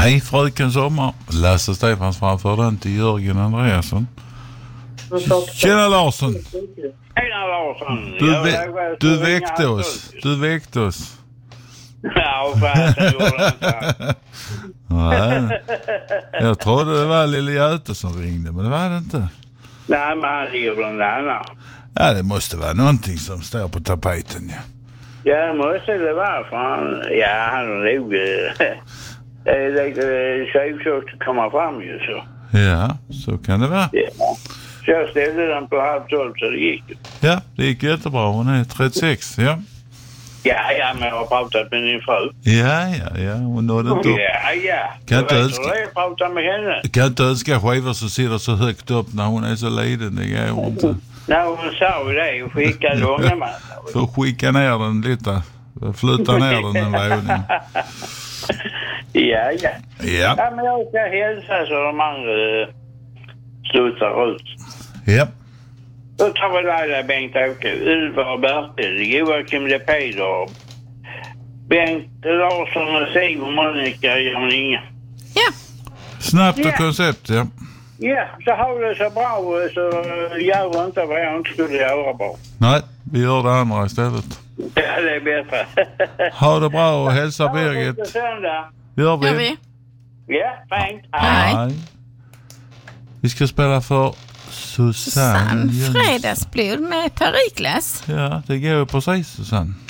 Hej fröken Sommar. Lasse Stefans framför den till Jörgen Andreasson. Tjena Larsson. Tjena Larsson. Du väckte oss. Ja, fan, det gjorde inte. Nej. Jag trodde det var Lille Göte som ringde, men det var det inte. Nej, men han ligger bland annat. Ja, det måste vara någonting som står på tapeten, ja. Ja, det måste det vara, fan. Ja, han är nog lite tjejfsökt att komma fram ju så. Ja, så kan det vara. Ja. Så jag ställde den på 11:30 så det gick. Ja, det gick jättebra. Hon är 36, ja. Ja, men jag har pratat med din fru. Ja. Hon nådde inte upp. Ja. Kan inte önska. Jag pratar med henne. Kan inte önska skivor som sitter så högt upp när hon är så liten. Det går inte. Nej, hon sa ju det och skickade långa man. Får skicka ner den lite. Flytta ner den en våning. Ja. Ja. Men jag ska hälsa så de andra slutar ut. Ja. Då tar vi Laila, Bengt-Åke, Ylva och Bertil, Joakim de Peder, Bengt Larsson och Siv och Monica Jan-Inge. Ja. Snabbt och koncept, ja. Ja, så har det så bra så gör inte vad jag inte skulle göra bra. Nej, vi gör det andra istället. Ja, det är bättre. Ha det bra och hälsa Birgit. På söndag. Gör vi. Gör vi. Ja, fint. Hej. Vi ska spela för Susanne. Fredagsblod med Perikles. Ja, det går ju precis Susanne.